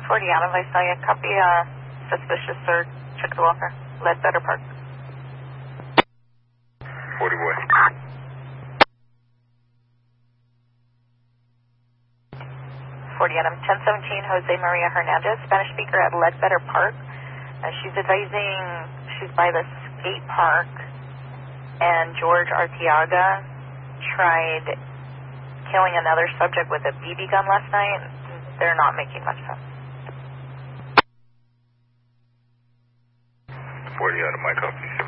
40 Adam, I saw you. Copy, suspicious search. Check the Walker. Ledbetter Park. 40 boy. 40 Adam, 1017 Jose Maria Hernandez, Spanish speaker at Ledbetter Park. She's advising she's by the skate park, and George Arteaga tried killing another subject with a BB gun last night. They're not making much sense. 40 out of my copy.